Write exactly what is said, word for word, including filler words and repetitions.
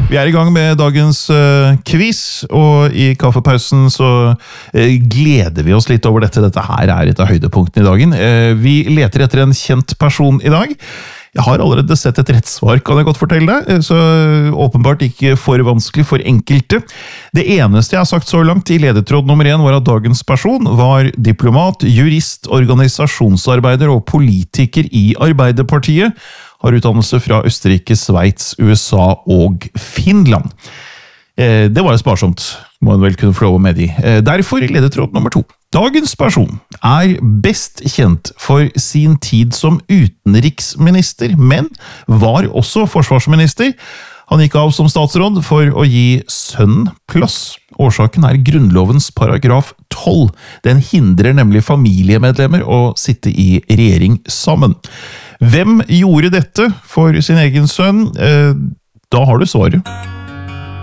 Vi er i gang med dagens uh, quiz, og i kaffepausen så uh, gleder vi oss litt over dette. Dette her er et av høydepunktene i dagen. Uh, vi leter etter en kjent person i dag. Jeg har allerede sett et rett svar, kan jeg godt fortelle deg, så åpenbart ikke for vanskelig for enkelte. Det eneste jeg har sagt så langt i ledetråd nummer én var at dagens person var diplomat, jurist, organisasjonsarbeider og politiker i Arbeiderpartiet, har utdannelse fra Østerrike, Sveits, U S A og Finland. Eh, det var jo sparsomt, må en vel kunne få lov å medgi. Eh, derfor ledetråd nummer to. Dagens person er best kjent for sin tid som utenriksminister, men var også forsvarsminister. Han gikk av som statsråd for å gi sønnen plass. Årsaken er Grunnlovens paragraf tolv. Den hindrer nemlig familiemedlemmer å sitte i regjering sammen. Hvem gjorde dette for sin egen sønn? Eh, da har du svaret.